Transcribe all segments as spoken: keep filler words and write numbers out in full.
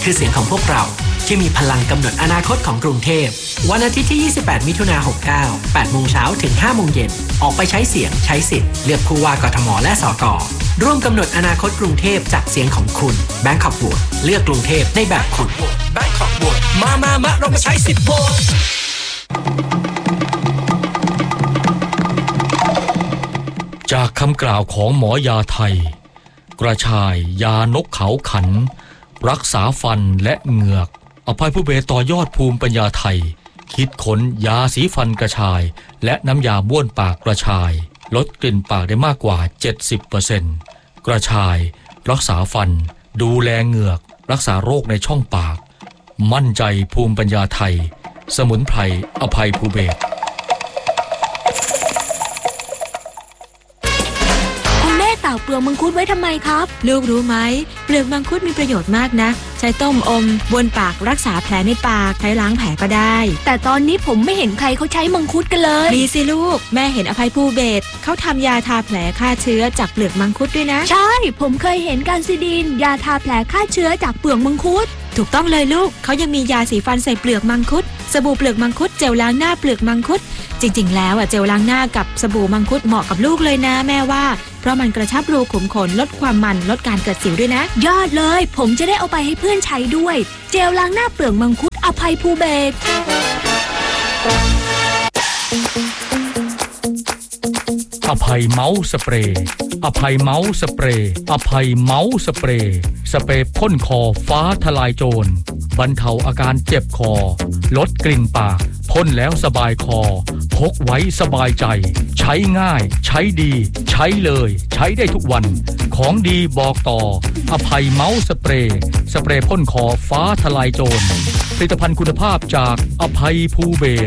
คือเสียงของพวกเราที่มีพลังกำหนดอนาคตของกรุงเทพวันอาทิตย์ที่ยี่สิบแปดมิถุนายนหกเก้า แปดโมงเช้าถึงห้าโมงเย็นออกไปใช้เสียงใช้สิทธิ์เลือกผู้ว่ากทมและสกร่วมกำหนดอนาคตกรุงเทพจากเสียงของคุณ Bangkok Vote เลือกกรุงเทพในแบบคุณ Bangkok Vote มามามาเรามาใช้สิทธิ์โหวตจากคำกล่าวของหมอยาไทยกระชายยานกเขาขันรักษาฟันและเหงือกอภัยภูเบศต่อยอดภูมิปัญญาไทยคิดค้นยาสีฟันกระชายและน้ำยาบ้วนปากกระชายลดกลิ่นปากได้มากกว่า เจ็ดสิบเปอร์เซ็นต์ กระชายรักษาฟันดูแลเหงือกรักษาโรคในช่องปากมั่นใจภูมิปัญญาไทยสมุนไพรอภัยภูเบศตากเปลือกมังคุดไว้ทำไมครับลูกรู้ไหมเปลือกมังคุดมีประโยชน์มากนะใช้ต้มอมบ้วนปากรักษาแผลในปากใช้ล้างแผลก็ได้แต่ตอนนี้ผมไม่เห็นใครเขาใช้มังคุดกันเลยมีสิลูกแม่เห็นอภัยภูเบศเขาทำยาทาแผลฆ่าเชื้อจากเปลือกมังคุดด้วยนะใช่ผมเคยเห็นการซิดีนยาทาแผลฆ่าเชื้อจากเปลือกมังคุดถูกต้องเลยลูกเขายังมียาสีฟันใส่เปลือกมังคุดสบู่เปลือกมังคุดเจลล้างหน้าเปลือกมังคุดจริงๆแล้วอ่ะเจลล้างหน้ากับสบู่มังคุดเหมาะกับลูกเลยนะแม่ว่าเพราะมันกระชับรูขุมขนลดความมันลดการเกิดสิวด้วยนะยอดเลยผมจะได้เอาไปให้เพื่อนใช้ด้วยเจลล้างหน้าเปลือกมังคุดอภัยภูเบศรอภัยเมาส์สเปรย์อภัยเมาส์สเปรย์อภัยเมาส์สเปรย์สเปรย์พ่นคอฟ้าทลายโจรบรรเทาอาการเจ็บคอลดกลิ่นปากพ่นแล้วสบายคอพกไว้สบายใจใช้ง่ายใช้ดีใช้เลยใช้ได้ทุกวันของดีบอกต่ออภัยเมาส์สเปรย์สเปรย์พ่นคอฟ้าทลายโจรผลิตภัณฑ์คุณภาพจากอภัยภูเบศร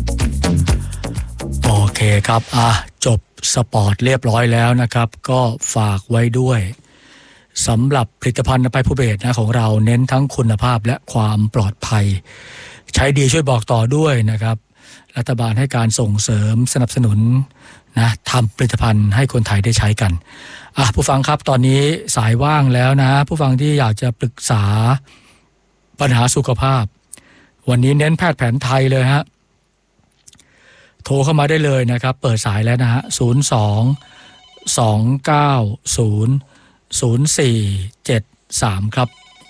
โอเคครับอ่ะจบสปอร์ตเรียบร้อยแล้วนะครับก็ฝากไว้ด้วยสำหรับผลิตภัณฑ์อภัยภูเบศรนะของเราเน้นทั้งคุณภาพและความปลอดภัยใช้ดีช่วยบอกต่อด้วยนะครับรัฐบาลให้การส่งเสริมสนับสนุนนะทำผลิตภัณฑ์ให้คนไทยได้ใช้กันอ่ะผู้ฟังครับตอนนี้สายว่างแล้วนะผู้ฟังที่อยากจะปรึกษาปัญหาสุขภาพวันนี้เน้นแพทย์แผนไทยเลยฮะโทรเข้ามาได้เลยนะครับเปิดสายแล้วนะฮะศูนย์ สอง สอง เก้า ศูนย์ ศูนย์ สี่ เจ็ด สามครับ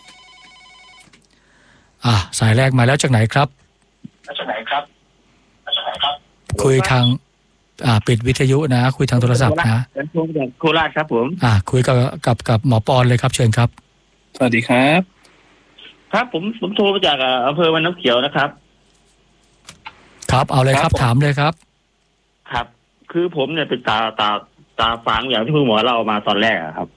อ่ะสายแรกมาแล้วจากไหนครับจากไหนครับจากไหนครับคุยทางอ่าปิดวิทยุนะคุยทางโทรศัพท์นะโคราชครับผมอ่าคุยกับกับกับหมอปอนเลยครับเชิญครับสวัสดีครับครับผมผมโทรมาจากอำเภอวังน้ำเขียวนะครับครับเอาเลยครับถามเลยครับครับคือผมเนี่ยเป็นตาตาตาฝางอย่างที่คุณหมอเล่ามาตอนแรกอะครับ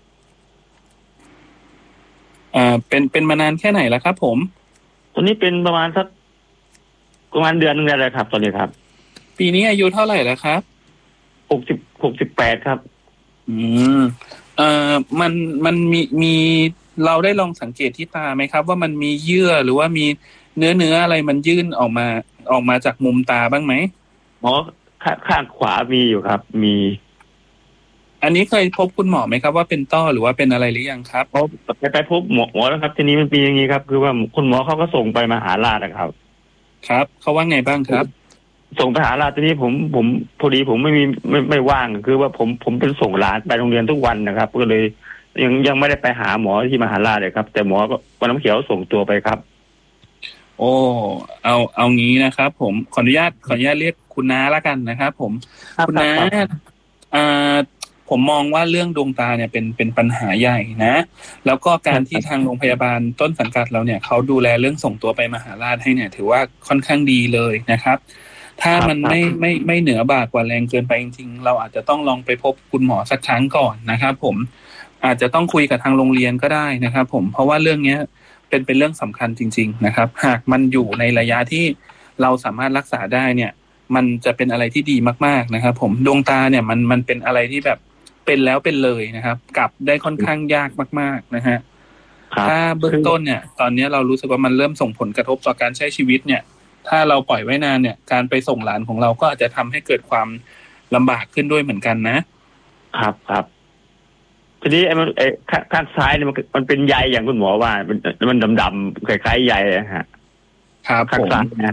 อ่าเป็นเป็นมานานแค่ไหนแล้วครับผมตอนนี้เป็นประมาณสักประมาณเดือนนึงแล้วเลยครับตอนนี้ครับปีนี้อายุเท่าไหร่แล้วครับหกสิบหกสิบแปดครับอืมเอ่อมันมันมีมีเราได้ลองสังเกตที่ตาไหมครับว่ามันมีเยื่อหรือว่ามีเนื้อเนื้ออะไรมันยื่นออกมาออกมาจากมุมตาบ้างไหมอ๋อข้างขวามีอยู่ครับมีอันนี้เคยพบคุณหมอไหมครับว่าเป็นต้อหรือว่าเป็นอะไรหรือยังครับพบไปไปพบหมอหมอแล้วครับทีนี้มันเป็นอย่างนี้ครับคือว่าคุณหมอเขาก็ส่งไปมหาราชนะครับครับเขาว่าไงบ้างครับส่งไปหาราชทีนี้ผมผมพอดีผมไม่มีไม่ไม่ว่างคือว่าผมผมเป็นส่งหลานไปโรงเรียนทุกวันนะครับก็เลยยังยังไม่ได้ไปหาหมอที่มหาราชเลยครับแต่หมอก็วังน้ำเขียวส่งตัวไปครับโอ้เอาเอางี้นะครับผมขออนุญาตขออนุญาตเรียกคุณน้าละกันนะครับผมคุณน้าอ่าผมมองว่าเรื่องดวงตาเนี่ยเป็นเป็นปัญหาใหญ่นะแล้วก็การที่ทางโรงพยาบาลต้นสังกัดเราเนี่ยเขาดูแลเรื่องส่งตัวไปมหาราชให้เนี่ยถือว่าค่อนข้างดีเลยนะครับถ้ามันไม่ไม่ไม่เหนือบากกว่าแรงเกินไปจริงๆเราอาจจะต้องลองไปพบคุณหมอสักครั้งก่อนนะครับผมอาจจะต้องคุยกับทางโรงเรียนก็ได้นะครับผมเพราะว่าเรื่องเนี้ยเป็นเป็นเรื่องสำคัญจริงๆนะครับหากมันอยู่ในระยะที่เราสามารถรักษาได้เนี่ยมันจะเป็นอะไรที่ดีมากๆนะครับผมดวงตาเนี่ยมันมันเป็นอะไรที่แบบเป็นแล้วเป็นเลยนะครับกลับได้ค่อนข้างยากมากๆนะฮะถ้าเบื้องต้นเนี่ยตอนนี้เรารู้สึกว่ามันเริ่มส่งผลกระทบต่อการใช้ชีวิตเนี่ยถ้าเราปล่อยไว้นานเนี่ยการไปส่งหลานของเราก็อาจจะทำให้เกิดความลำบากขึ้นด้วยเหมือนกันนะครับครับทีนี้ไอ้มันไอ้ข้างซ้ายเนี่ยมันมันเป็นใยอย่างคุณหมอว่ามันมันดำๆคล้ายๆใยนะฮะครับข้างซ้ายนะ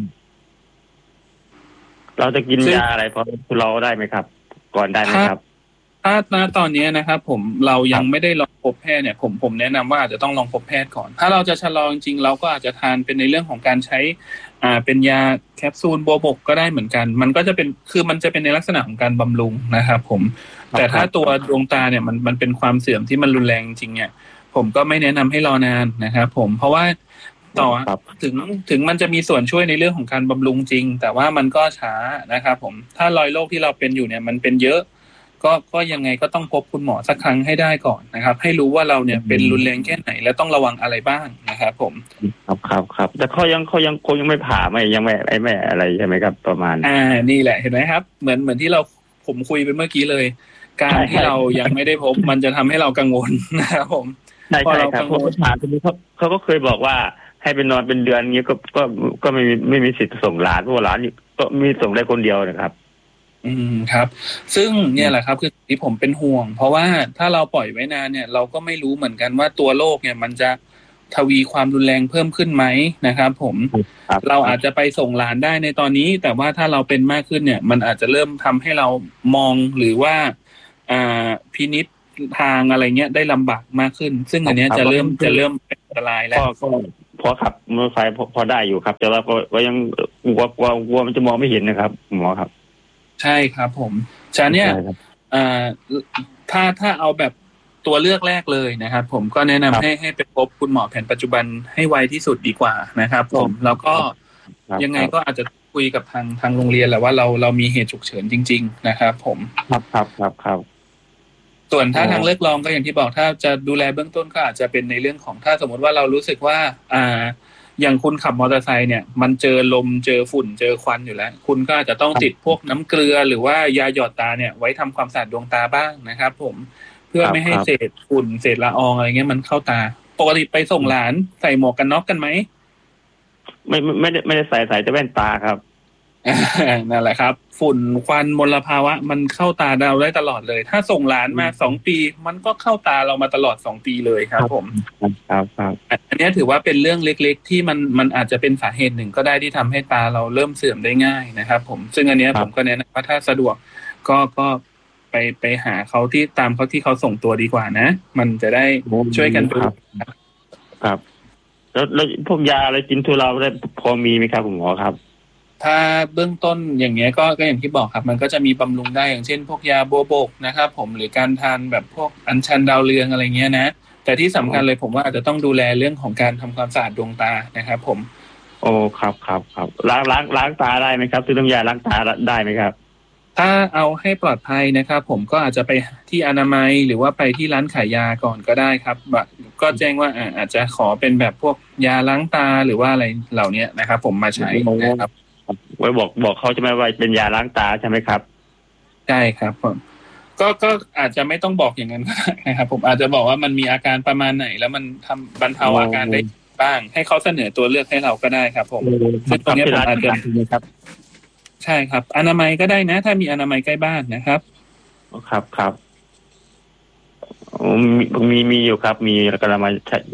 เราจะกินยาอะไรพอเราได้ไหมครับก่อนได้ไหมครับถ้าณตอนนี้นะครับผมเรายังไม่ได้ลองพบแพทย์เนี่ยผมผมแนะนำว่าอาจจะต้องลองพบแพทย์ก่อนถ้าเราจะชะลอจริงๆเราก็อาจจะทานเป็นในเรื่องของการใช้อ่าเป็นยาแคปซูลบัวบกก็ได้เหมือนกันมันก็จะเป็นคือมันจะเป็นในลักษณะของการบำรุงนะครับผมแต่ถ้าตัวดวงตาเนี่ยมันมันเป็นความเสื่อมที่มันรุนแรงจริงเนี่ยผมก็ไม่แนะนำให้รอนานนะครับผมเพราะว่าต่อถึงถึงมันจะมีส่วนช่วยในเรื่องของการบำรุงจริงแต่ว่ามันก็ช้านะครับผมถ้ารอยโรคที่เราเป็นอยู่เนี่ยมันเป็นเยอะก็ก็ยังไงก็ต้องพบคุณหมอสักครั้งให้ได้ก่อนนะครับให้รู้ว่าเราเนี่ยเป็นรุนแรงแค่ไหนและต้องระวังอะไรบ้างนะครับผมครับครับครับแต่เขายังเขายังคงยังไม่ผ่าไม่ยังไม่ไอ้แม่อะไรใช่ไหมครับประมาณอ่านี่แหละเห็นไหมครับเหมือนเหมือนที่เราผมคุยไปเมื่อกี้เลยการที่เรายังไม่ได้พบมันจะทำให้เรากังวลนะครับผมพอเรากังวลผ่าทีนี้เขาเขาก็เคยบอกว่าให้ไปนอนเป็นเดือนนี้ก็ก็ก็ไม่มีไม่มีสิทธิ์ส่งหลานเพราะหลานก็มีส่งได้คนเดียวนะครับอืมครับซึ่งเนี่ยแหละครับคือที่ผมเป็นห่วงเพราะว่าถ้าเราปล่อยไว้นานเนี่ยเราก็ไม่รู้เหมือนกันว่าตัวโรคเนี่ยมันจะทวีความรุนแรงเพิ่มขึ้นไหมนะครับผมเราอาจจะไปส่งหลานได้ในตอนนี้แต่ว่าถ้าเราเป็นมากขึ้นเนี่ยมันอาจจะเริ่มทำให้เรามองหรือว่าอ่าพินิจทางอะไรเงี้ยได้ลำบากมากขึ้นซึ่งอันนี้จะเริ่มจะเริ่มเป็นอันตรายแล้วก็พอขับมอเตอร์ไซค์พอได้อยู่ครับแต่ว่าก็ยังกลัวกลัวกลัวมันจะมองไม่เห็นนะครับหมอครับใช่ครับผมฉะนั้นเนี่ยถ้าถ้าเอาแบบตัวเลือกแรกเลยนะครับผมก็แนะนำให้ให้ไปพบคุณหมอแผนปัจจุบันให้ไวที่สุดดีกว่านะครับผมแล้วก็ยังไงก็อาจจะคุยกับทางทางโรงเรียนแหละว่าเราเรามีเหตุฉุกเฉินจริงๆนะครับผมครับครับครับครับส่วนถ้าทางเลือกรองก็อย่างที่บอกถ้าจะดูแลเบื้องต้นก็อาจจะเป็นในเรื่องของถ้าสมมติว่าเรารู้สึกว่าอ่าอย่างคุณขับมอเตอร์ไซค์เนี่ยมันเจอลมเจอฝุ่นเจอควันอยู่แล้วคุณก็อาจจะต้องติดพวกน้ำเกลือหรือว่ายาหยอดตาเนี่ยไว้ทำความสะอาดดวงตาบ้างนะครับผมเพื่อไม่ให้เศษฝุ่นเศษละอองอะไรเงี้ยมันเข้าตาปกติไปส่งหลานใส่หมวกกันน็อกกันไหมไม่ไม่ได้ไม่ได้ใส่ใส่แต่แว่นตาครับนั่นแหละครับฝุ่นควันมลภาวะมันเข้าตาเราได้ตลอดเลยถ้าส่งหลานมาสองปีมันก็เข้าตาเรามาตลอดสองปีเลยครับผมครับครับอันนี้ถือว่าเป็นเรื่องเล็กๆที่มันมันอาจจะเป็นสาเหตุหนึ่งก็ได้ที่ทำให้ตาเราเริ่มเสื่อมได้ง่ายนะครับผมซึ่งอันนี้ผมก็แนะนำว่าถ้าสะดวกก็ก็ไปไปหาเขาที่ตามเขาที่เขาส่งตัวดีกว่านะมันจะได้ช่วยกันดูครับแล้วแล้วพวกยาอะไรกินทุเลาได้พอมีไหมครับคุณหมอครับถ้าเบื้องต้นอย่างเงี้ยก็ก็อย่างที่บอกครับมันก็จะมีบำรุงได้อย่างเช่นพวกยาบัวบกนะครับผมหรือการทานแบบพวกอัญชันดาวเรืองอะไรเงี้ยนะแต่ที่สำคัญเลยผมว่าอาจจะต้องดูแลเรื่องของการทำความสะอาดดวงตานะครับผมโอ้ครับครับครับล้างล้างล้างตาได้ไหมครับซื้อน้ำยาล้างตาได้ไหมครับถ้าเอาให้ปลอดภัยนะครับผมก็อาจจะไปที่อนามัยหรือว่าไปที่ร้านขายยาก่อนก็ได้ครับก็แจ้งว่าอาจจะขอเป็นแบบพวกยาล้างตาหรือว่าอะไรเหล่านี้นะครับผมมาใช้นะครับไว้บอกบอกเขาจะไม่ว่าเป็นยาล้างตาใช่ไหมครับใช่ครับผมก็ก็อาจจะไม่ต้องบอกอย่างนั้นก็ได้นะครับผมอาจจะบอกว่ามันมีอาการประมาณไหนแล้วมันทำบรรเทาอาการได้บ้างให้เขาเสนอตัวเลือกให้เราก็ได้ครับผมซึ่งตรงนี้ผมอาจจะใช่ครับอนามัยก็ได้นะถ้ามีอนามัยใกล้บ้านนะครับครับครับมีมีมีอยู่ครับมีอนามัยใช่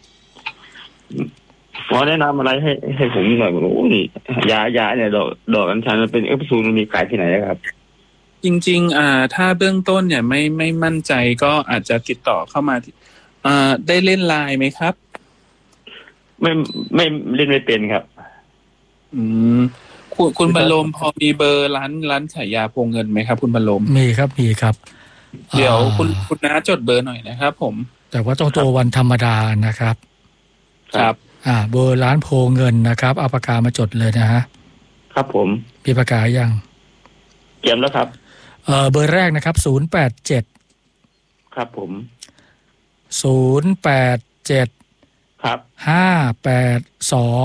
หมอแนะนำอะไรให้ให้ผมหน่อยโอ้ยยายาเนี่ยดอกดอกอัญชันมันเป็นเอฟซูมันมีขายที่ไหนครับจริงๆอ่าถ้าเบื้องต้นเนี่ยไม่ไม่มั่นใจก็อาจจะติดต่อเข้ามาอ่าได้เล่นไลน์ไหมครับไม่ไม่เล่นไม่เป็นครับอืมคุณคุณบรรลมพอมีเบอร์ร้านร้านขายยาโพเงินไหมครับคุณบรรลมมีครับมีครับเดี๋ยวคุณคุณน้าจดเบอร์หน่อยนะครับผมแต่ว่าต้องตัววันธรรมดานะครับครับอ่าเบอร์ร้านโพเงินนะครับเอาปากกามาจดเลยนะฮะครับผมมีปากกายังเตรียมแล้วครับเอ่อเบอร์แรกนะครับศูนย์แปดเจ็ดครับผมศูนย์แปดเจ็ดครับห้าแปดสอง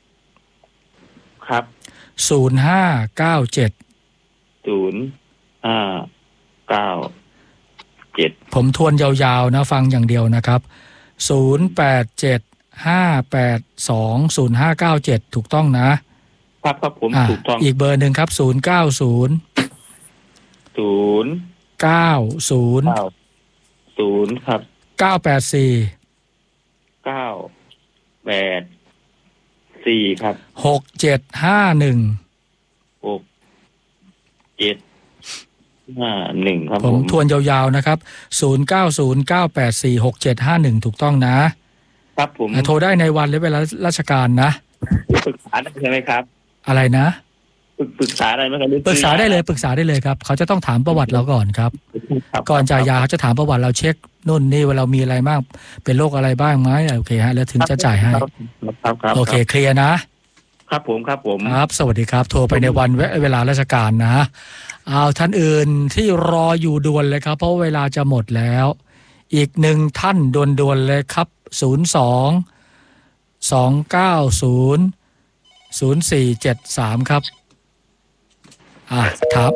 ครับศูนย์ห้าเก้าเจ็ดศูนย์ห้าเก้าเจ็ดผมทวนยาวๆนะฟังอย่างเดียวนะครับศูนย์แปดเจ็ดห้าแปดสองศูนย์ห้าเก้าเจ็ดถูกต้องนะครับครับผมถูกต้องอีกเบอร์หนึ่งครับศูนย์เก้าศูนย์ศูนย์เก้าศูนย์ศศูนย์ครับเก้าแปดสี่เก้าแปดสี่ครับหกเจ็ดห้าหนึ่งหกเจ็ดห้าหนึ่งครับผมทวนยาวๆนะครับศูนย์เก้าศูนย์เก้าแปดสี่หกเจ็ดห้าหนึ่งถูกต้องนะครับผมโทรได้ในวันและเวลาราชการนะปรึกษาได้ใช่ไหมครับอะไรนะปรึกษาได้ไหมครับปรึกษาได้เลยปรึกษาได้เลยครับเขาจะต้องถามประวัติเราก่อนครับก่อนจ่ายยาเขาจะถามประวัติเราเช็คนู่นนี่ว่าเรามีอะไรบ้างเป็นโรคอะไรบ้างไหมโอเคฮะแล้วถึงจะจ่ายให้โอเคเคลียร์นะครับผมครับผมครับสวัสดีครับโทรไปในวันเวลาราชการนะเอาท่านอื่นที่รออยู่ด่วนเลยครับเพราะเวลาจะหมดแล้วอีกหนึ่งท่านด่วนๆเลยครับศูนย์ สอง สอง เก้า ศูนย์ ศูนย์ สี่ เจ็ด สามครับอ่ะครับ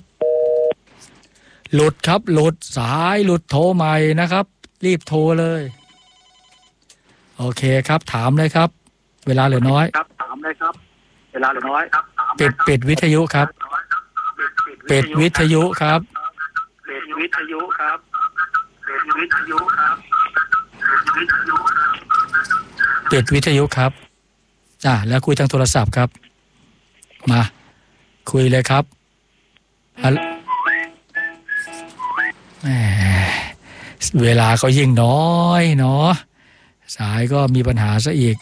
หลุดครับหลุดสายหลุดโทรใหม่นะครับรีบโทรเลยโอเคครับถามเลยครับเวลาเหลือน้อยครับถามเลยครับเวลาเหลือน้อยครับปิดปิดวิทยุครับปิดวิทยุครับปิดวิทยุครับปิดวิทยุครับปิดวิทยุครับปิดวิทยุครับอ่ะแล้วคุยทางโทรศัพท์ครับมาคุยเลยครับแหมเวลาก็ยิ่งน้อยเนาะสายก็มีปัญหาซะอีก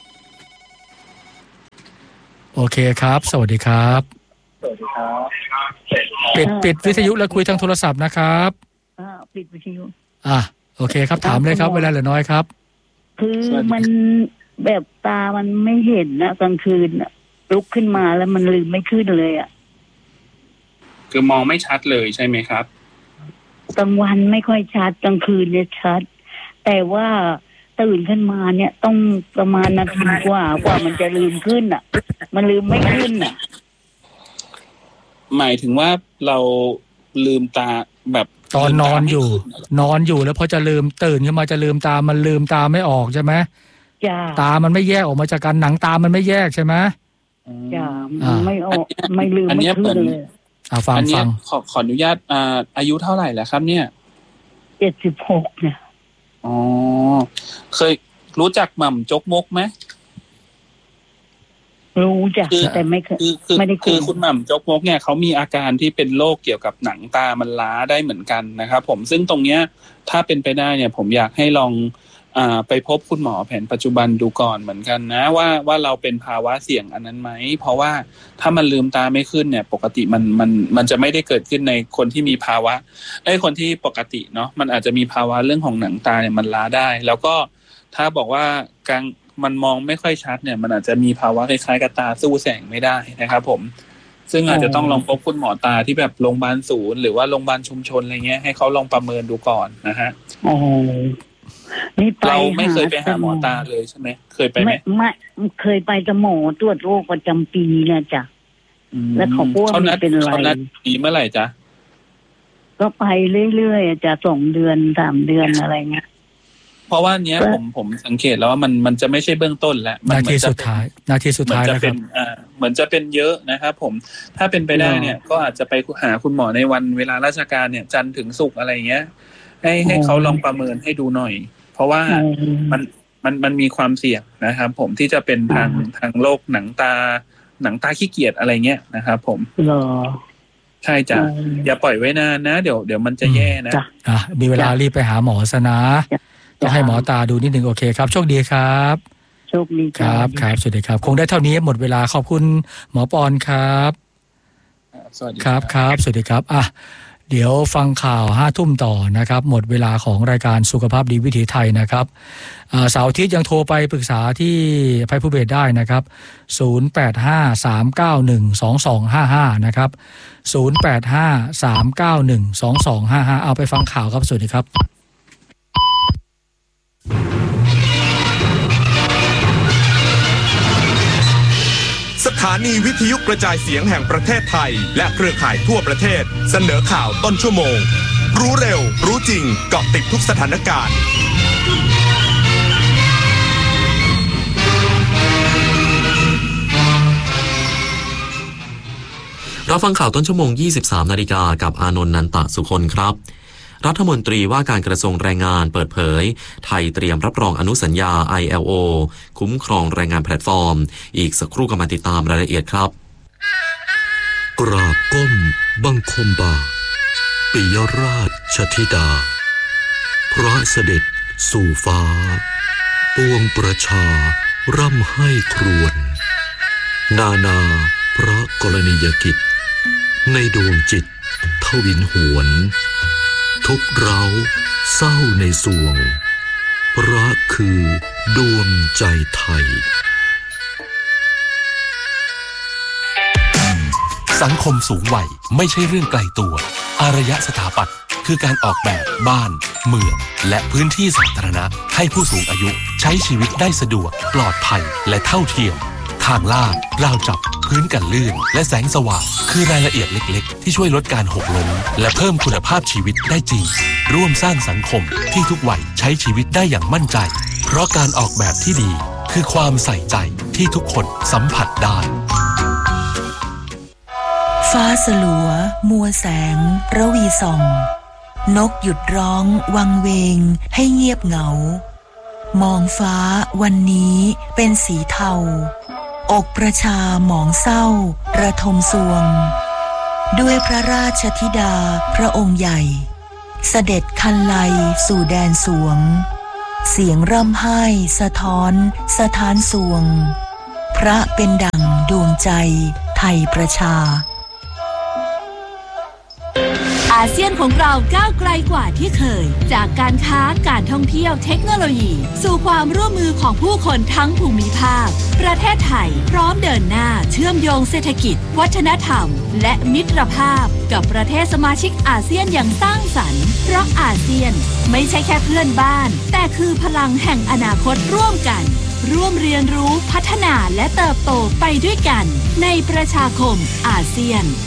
โอเคครับสวัสดีครับสวัสดีครับปิดปิดวิทยุแล้วคุยทางโทรศัพท์นะครับอ่าปิดวิทยุอ่ะโอเคครับถามเลยครับเวลาเหลือน้อยครับคือมันแบบตามันไม่เห็นนะกลางคืนน่ะลุกขึ้นมาแล้วมันลืมไม่ขึ้นเลยอ่ะคือมองไม่ชัดเลยใช่ไหมครับกลางวันไม่ค่อยชัดกลางคืนเนี่ยชัดแต่ว่าตื่นขึ้นมาเนี่ยต้องประมาณนาทีกว่ากว่ามันจะลืมขึ้นอ่ะมันลืมไม่ขึ้นอ่ะหมายถึงว่าเราลืมตาแบบตอนนอนอยู่นอนอยู่แล้วพอจะลืมตื่นขึ้นมาจะลืมตามันลืมตาไม่ออกใช่ไหมจ้าตามันไม่แยกออกมาจากกันหนังตามันไม่แยกใช่ไหมจ้าไม่ออกไม่ลืมไม่ขึ้นเลยอ่าฟังฟังขอขออนุญาตอ่าอายุเท่าไหร่แล้วครับเนี่ยเจ็ดสิบหกเนี่ยอ๋อเคยรู้จักหม่ำจกมกไหมรู้จักแต่ไม่เคยไม่ได้คือคุณหม่ำจกมกเนี่ยเขามีอาการที่เป็นโรคเกี่ยวกับหนังตามันล้าได้เหมือนกันนะครับผมซึ่งตรงเนี้ยถ้าเป็นไปได้เนี่ยผมอยากให้ลองอ่าไปพบคุณหมอแผนปัจจุบันดูก่อนเหมือนกันนะว่าว่าเราเป็นภาวะเสี่ยงอันนั้นไหมเพราะว่าถ้ามันลืมตาไม่ขึ้นเนี่ยปกติมันมันมันจะไม่ได้เกิดขึ้นในคนที่มีภาวะไอ้คนที่ปกติเนาะมันอาจจะมีภาวะเรื่องของหนังตาเนี่ยมันล้าได้แล้วก็ถ้าบอกว่ากลางมันมองไม่ค่อยชัดเนี่ยมันอาจจะมีภาวะคล้ายๆกับตาสู้แสงไม่ได้นะครับผมซึ่งอาจจะต้องลองพบคุณหมอตาที่แบบโรงพยาบาลศูนย์หรือว่าโรงพยาบาลชุมชนอะไรเงี้ยให้เขาลองประเมินดูก่อนนะฮะโอ้นี่ไปเราไม่เคยไปหาหมอตาเลยใช่ไหมเคยไปไหมไม่เคยไปแต่หมอตรวจโรคประจำปีเนี่ยจ้ะแล้วเขาพูดว่ามันเป็นอะไรเขานัดปีเมื่อไหร่จ๊ะก็ไปเรื่อยๆจะสองเดือนสามเดือนอะไรเงี้ยเพราะว่าเนี้ยผมผมสังเกตแล้วว่ามันมันจะไม่ใช่เบื้องต้นแล้วนาทีสุดท้ายนาทีสุดท้ายแล้วครับอ่าเหมือนจะเป็นเยอะนะครับผมถ้าเป็นไปได้เนี่ยก็อาจจะไปหาคุณหมอในวันเวลาราชการเนี่ยจันทร์ถึงศุกร์อะไรเงี้ยให้ให้เขาลองประเมินให้ดูหน่อยเพราะว่ามันมันมันมีความเสี่ยงนะครับผมที่จะเป็นทางทางโรคหนังตาหนังตาขี้เกียจอะไรเงี้ยนะครับผมหรอใช่จ้ะอย่าปล่อยไว้นานนะเดี๋ยวเดี๋ยวมันจะแย่นะอ่ะมีเวลารีบไปหาหมอซะนะต้องให้หมอตาดูนิดหนึ่งโอเคครับโชคดีครับโชคดีครับครับสวัสดีครับคงได้เท่านี้หมดเวลาขอบคุณหมอปอนครับสวัสดีครับครับสวัสดีครับอ่ะเดี๋ยวฟังข่าวห้าทุ่มต่อนะครับหมดเวลาของรายการสุขภาพดีวิถีไทยนะครับเสาร์อาทิตย์ยังโทรไปปรึกษาที่ภัยภูเบศได้นะครับศูนย์ แปด ห้า สาม เก้า หนึ่ง สอง สอง ห้า ห้านะครับศูนย์ แปด ห้า สาม เก้า หนึ่ง สอง สอง ห้า ห้าเอาไปฟังข่าวครับสวัสดีครับสถานีวิทยุกระจายเสียงแห่งประเทศไทยและเครือข่ายทั่วประเทศเสนอข่าวต้นชั่วโมงรู้เร็วรู้จริงเกาะติดทุกสถานการณ์รับฟังข่าวต้นชั่วโมง ยี่สิบสามนาฬิกากับอานนท์นันตะสุคนครับรัฐมนตรีว่าการกระทรวงแรงงานเปิดเผยไทยเตรียมรับรองอนุสัญญา ไอ แอล โอ คุ้มครองแรงงานแพลตฟอร์มอีกสักครู่กำลังติดตามรายละเอียดครับกราบก้มบังคมบาทปิยราชธิดาพระเสด็จสู่ฟ้าปวงประชาร่ำให้ครวญนานาพระกรณียกิจในดวงจิตทวินหวนทุกเร้าเศร้าในสวงพระคือดวงใจไทยสังคมสูงวัยไม่ใช่เรื่องไกลตัวอารยสถาปัตย์คือการออกแบบบ้านเมืองและพื้นที่สาธารณะให้ผู้สูงอายุใช้ชีวิตได้สะดวกปลอดภัยและเท่าเทียมทางลาดราวจับพื้นกันลื่นและแสงสว่างคือรายละเอียดเล็กๆที่ช่วยลดการหกล้มและเพิ่มคุณภาพชีวิตได้จริงร่วมสร้างสังคมที่ทุกวัยใช้ชีวิตได้อย่างมั่นใจเพราะการออกแบบที่ดีคือความใส่ใจที่ทุกคนสัมผัสได้ฟ้าสลัวมัวแสงระวีส่องนกหยุดร้องวังเวงให้เงียบเหงามองฟ้าวันนี้เป็นสีเทาอกประชาหมองเศร้าระทมสวงด้วยพระราชธิดาพระองค์ใหญ่เสด็จคันไลสู่แดนสวงเสียงร่ำไห้สะท้อนสะท้านสวงพระเป็นดั่งดวงใจไทยประชาอาเซียนของเราก้าวไกลกว่าที่เคยจากการค้าการท่องเที่ยวเทคโนโลยีสู่ความร่วมมือของผู้คนทั้งภูมิภาคประเทศไทยพร้อมเดินหน้าเชื่อมโยงเศรษฐกิจวัฒนธรรมและมิตรภาพกับประเทศสมาชิกอาเซียนอย่างสร้างสรรค์เพราะอาเซียนไม่ใช่แค่เพื่อนบ้านแต่คือพลังแห่งอนาคตร่วมกันร่วมเรียนรู้พัฒนาและเติบโตไปด้วยกันในประชาคมอาเซียน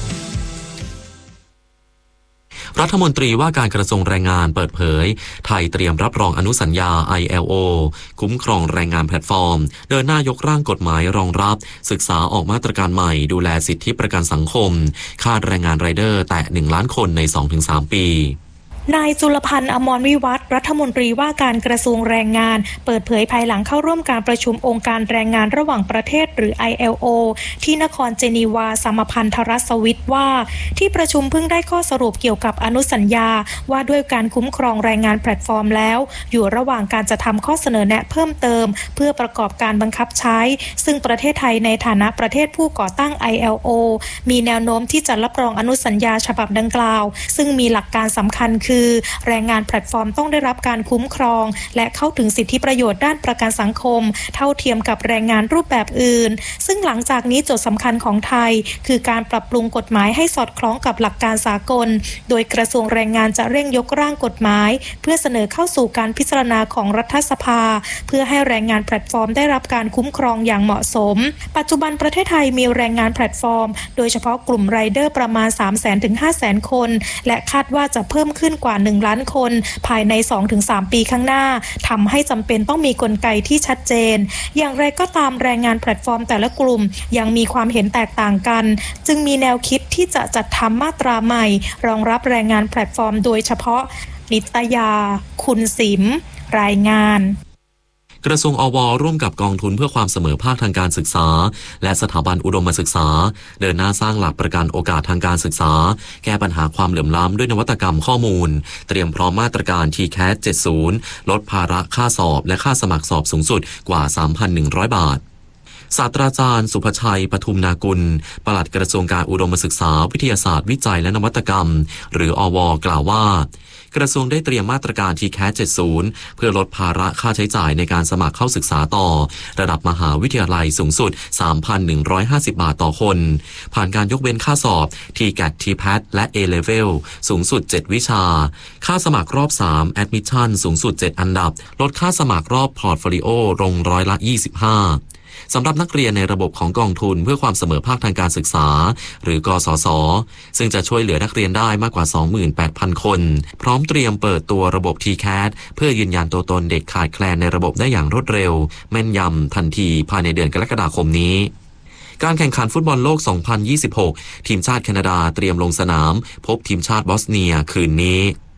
รัฐมนตรีว่าการกระทรวงแรงงานเปิดเผยไทยเตรียมรับรองอนุสัญญา ไอ แอล โอ คุ้มครองแรงงานแพลตฟอร์มเดินหน้ายกร่างกฎหมายรองรับศึกษาออกมาตรการใหม่ดูแลสิทธิประกันสังคมค่าแรงงานไรเดอร์แตะหนึ่งล้านคนใน สองถึงสาม ปีนายจุลพันธ์อมรวิวัฒน์รัฐมนตรีว่าการกระทรวงแรงงานเปิดเผยภายหลังเข้าร่วมการประชุมองค์การแรงงานระหว่างประเทศหรือ ไอ แอล โอ ที่นครเจนีวาสหพันธรัฐสวิสว่าที่ประชุมเพิ่งได้ข้อสรุปเกี่ยวกับอนุสัญญาว่าด้วยการคุ้มครองแรงงานแพลตฟอร์มแล้วอยู่ระหว่างการจะทำข้อเสนอแนะเพิ่มเติมเพื่อประกอบการบังคับใช้ซึ่งประเทศไทยในฐานะประเทศผู้ก่อตั้ง ไอ แอล โอ มีแนวโน้มที่จะรับรองอนุสัญญาฉบับดังกล่าวซึ่งมีหลักการสำคัญคือแรงงานแพลตฟอร์มต้องได้รับการคุ้มครองและเข้าถึงสิทธิประโยชน์ด้านประกันสังคมเท่าเทียมกับแรงงานรูปแบบอื่นซึ่งหลังจากนี้โจทย์สำคัญของไทยคือการปรับปรุงกฎหมายให้สอดคล้องกับหลักการสากลโดยกระทรวงแรงงานจะเร่งยกร่างกฎหมายเพื่อเสนอเข้าสู่การพิจารณาของรัฐสภาเพื่อให้แรงงานแพลตฟอร์มได้รับการคุ้มครองอย่างเหมาะสมปัจจุบันประเทศไทยมีแรงงานแพลตฟอร์มโดยเฉพาะกลุ่มไรเดอร์ประมาณ สามแสน ถึง ห้าแสน คนและคาดว่าจะเพิ่มขึ้นกว่าหนึ่งล้านคนภายใน สองถึงสาม ปีข้างหน้าทำให้จำเป็นต้องมีกลไกที่ชัดเจนอย่างไรก็ตามแรงงานแพลตฟอร์มแต่ละกลุ่มยังมีความเห็นแตกต่างกันจึงมีแนวคิดที่จะจัดทำมาตราใหม่รองรับแรงงานแพลตฟอร์มโดยเฉพาะนิตยาคุณสิมรายงานกระทรวงอว.ร่วมกับกองทุนเพื่อความเสมอภาคทางการศึกษาและสถาบันอุดมศึกษาเดินหน้าสร้างหลักประกันโอกาสทางการศึกษาแก้ปัญหาความเหลื่อมล้ำด้วยนวัตกรรมข้อมูลเตรียมพร้อมมาตรการ ที แคท เจ็ดสิบ ลดภาระค่าสอบและค่าสมัครสอบสูงสุดกว่า สามพันหนึ่งร้อย บาทศาสตราจารย์สุภชัยปทุมนากุลปลัดกระทรวงการอุดมศึกษาวิทยาศาสตร์วิจัยและนวัตกรรมหรืออว.กล่าวว่ากระทรวงได้เตรียมมาตรการ ที แคท เจ็ดสิบ เพื่อลดภาระค่าใช้จ่ายในการสมัครเข้าศึกษาต่อระดับมหาวิทยาลัยสูงสุด สามพันหนึ่งร้อยห้าสิบ บาทต่อคนผ่านการยกเว้นค่าสอบ ที แคท ที แพท และ A Level สูงสุดเจ็ดวิชาค่าสมัครรอบสาม Admission สูงสุดเจ็ดอันดับลดค่าสมัครรอบ Portfolio ลงร้อยละยี่สิบห้าสำหรับนักเรียนในระบบของกองทุนเพื่อความเสมอภาคทางการศึกษาหรือกสศซึ่งจะช่วยเหลือนักเรียนได้มากกว่า สองหมื่นแปดพัน คนพร้อมเตรียมเปิดตัวระบบ ที แคท เพื่อยืนยันตัวตนเด็กขาดแคลนในระบบได้อย่างรวดเร็วแม่นยำทันทีภายในเดือนกรกฎาคมนี้การแข่งขันฟุตบอลโลก สองพันยี่สิบหก ทีมชาติแคนาดาเตรียมลงสนามพบทีมชาติบอสเนียคืนนี้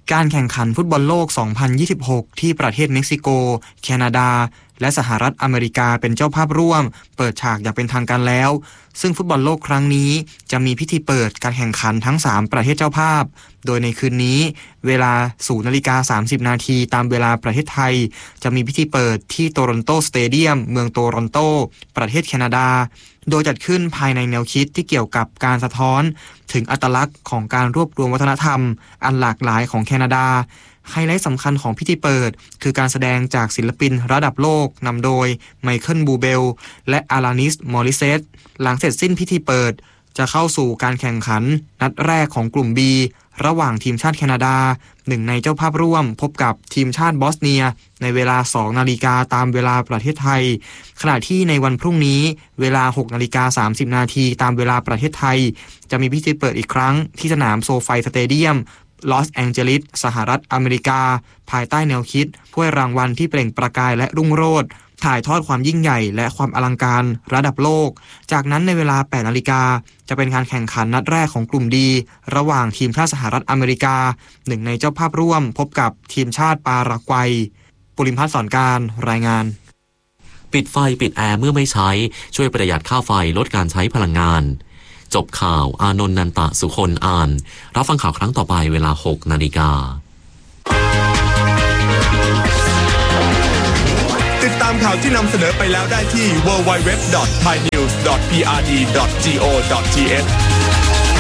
การแข่งขันฟุตบอลโลก สองพันยี่สิบหก ที่ประเทศเม็กซิโก แคนาดา และสหรัฐอเมริกาเป็นเจ้าภาพร่วมเปิดฉากอย่างเป็นทางการแล้วซึ่งฟุตบอลโลกครั้งนี้จะมีพิธีเปิดการแข่งขันทั้งสามประเทศเจ้าภาพโดยในคืนนี้เวลา ศูนย์นาฬิกาสามสิบนาทีตามเวลาประเทศไทยจะมีพิธีเปิดที่โตรอนโตสเตเดียมเมืองโตรอนโตประเทศแคนาดาโดยจัดขึ้นภายในแนวคิดที่เกี่ยวกับการสะท้อนถึงอัตลักษณ์ของการรวบรวมวัฒนธรรมอันหลากหลายของแคนาดาไฮไลท์สำคัญของพิธีเปิดคือการแสดงจากศิลปินระดับโลกนำโดยไมเคิลบูเบลและอาลานิสมอริเซตหลังเสร็จสิ้นพิธีเปิดจะเข้าสู่การแข่งขันนัดแรกของกลุ่ม B ระหว่างทีมชาติแคนาดาหนึ่งในเจ้าภาพร่วมพบกับทีมชาติบอสเนียในเวลา สองนาฬิกาตามเวลาประเทศไทยขณะที่ในวันพรุ่งนี้เวลา หกนาฬิกาสามสิบนาทีตามเวลาประเทศไทยจะมีพิธีเปิดอีกครั้งที่สนามโซไฟสเตเดียมลอสแองเจลิสสหรัฐอเมริกาภายใต้แนวคิดถ้วยรางวัลที่เปล่งประกายและรุ่งโรจน์ถ่ายทอดความยิ่งใหญ่และความอลังการระดับโลกจากนั้นในเวลา แปดนาฬิกาจะเป็นการแข่งขันนัดแรกของกลุ่มดีระหว่างทีมชาติสหรัฐอเมริกาหนึ่งในเจ้าภาพร่วมพบกับทีมชาติปารากวัยปุริมพัฒน์สอนการรายงานปิดไฟปิดแอร์เมื่อไม่ใช้ช่วยประหยัดค่าไฟลดการใช้พลังงานจบข่าวอานนท์นันตะสุคนอ่านรับฟังข่าวครั้งต่อไปเวลา หกนาฬิกาติดตามข่าวที่นำเสนอไปแล้วได้ที่ ดับเบิลยู ดับเบิลยู ดับเบิลยู ดอท ไทยนิวส์ ดอท พี อาร์ ดี ดอท จี โอ ดอท ที เอช